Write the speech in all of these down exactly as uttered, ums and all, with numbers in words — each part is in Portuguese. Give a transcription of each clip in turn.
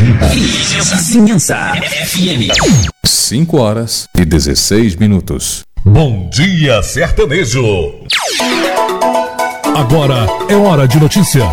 Vizinhança F M. cinco horas e dezesseis minutos. Bom dia, sertanejo. Agora é hora de notícias.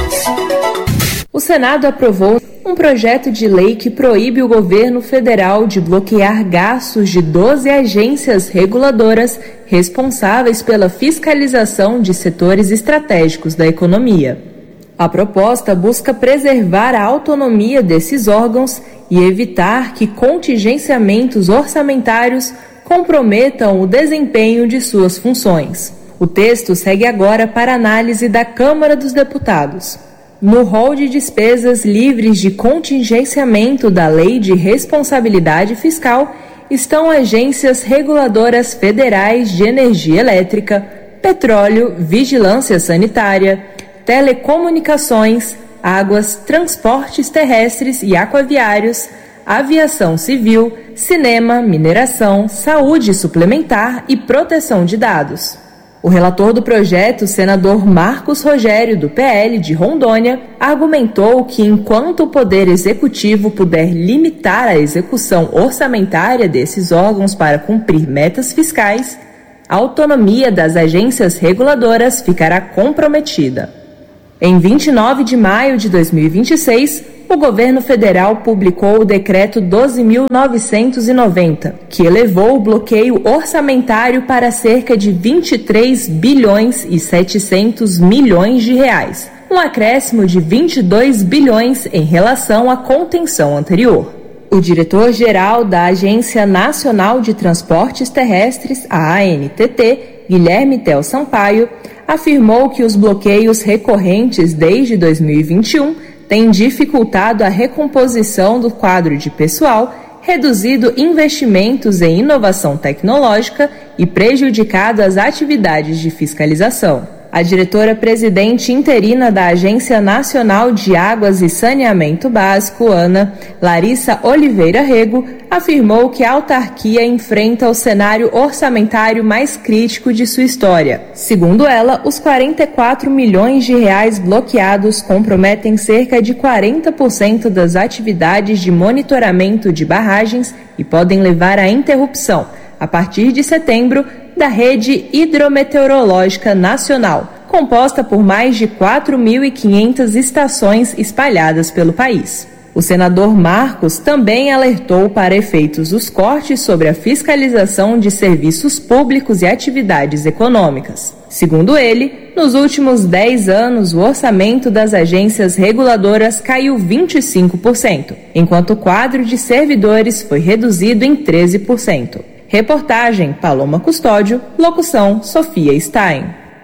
O Senado aprovou um projeto de lei que proíbe o governo federal de bloquear gastos de doze agências reguladoras responsáveis pela fiscalização de setores estratégicos da economia. A proposta busca preservar a autonomia desses órgãos e evitar que contingenciamentos orçamentários comprometam o desempenho de suas funções. O texto segue agora para análise da Câmara dos Deputados. No rol de despesas livres de contingenciamento da Lei de Responsabilidade Fiscal estão agências reguladoras federais de energia elétrica, petróleo, vigilância sanitária, telecomunicações, águas, transportes terrestres e aquaviários, aviação civil, cinema, mineração, saúde suplementar e proteção de dados. O relator do projeto, senador Marcos Rogério, do P L de Rondônia, argumentou que enquanto o Poder Executivo puder limitar a execução orçamentária desses órgãos para cumprir metas fiscais, a autonomia das agências reguladoras ficará comprometida. Em vinte e nove de maio de dois mil e vinte e seis, o governo federal publicou o decreto doze mil novecentos e noventa, que elevou o bloqueio orçamentário para cerca de vinte e três bilhões e setecentos milhões de reais, um acréscimo de vinte e dois bilhões em relação à contenção anterior. O diretor-geral da Agência Nacional de Transportes Terrestres, a A N T T, Guilherme Tel Sampaio, afirmou que os bloqueios recorrentes desde dois mil e vinte e um têm dificultado a recomposição do quadro de pessoal, reduzido investimentos em inovação tecnológica e prejudicado as atividades de fiscalização. A diretora-presidente interina da Agência Nacional de Águas e Saneamento Básico, ANA, Larissa Oliveira Rego, afirmou que a autarquia enfrenta o cenário orçamentário mais crítico de sua história. Segundo ela, os quarenta e quatro milhões de reais bloqueados comprometem cerca de quarenta por cento das atividades de monitoramento de barragens e podem levar à interrupção, a partir de setembro, da Rede Hidrometeorológica Nacional, composta por mais de quatro mil e quinhentas estações espalhadas pelo país. O senador Marcos também alertou para efeitos dos cortes sobre a fiscalização de serviços públicos e atividades econômicas. Segundo ele, nos últimos dez anos, o orçamento das agências reguladoras caiu vinte e cinco por cento, enquanto o quadro de servidores foi reduzido em treze por cento. Reportagem Paloma Custódio, locução Sofia Stein.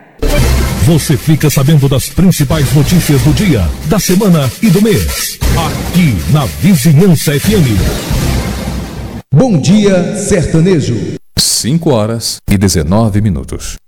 Você fica sabendo das principais notícias do dia, da semana e do mês, aqui na Vizinhança F M. Bom dia, sertanejo. cinco horas e dezenove minutos.